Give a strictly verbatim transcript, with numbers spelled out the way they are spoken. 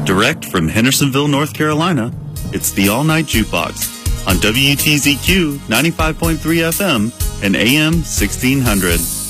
Direct from Hendersonville, North Carolina, it's the All Night Jukebox on W T Z Q ninety-five point three F M and A M sixteen hundred.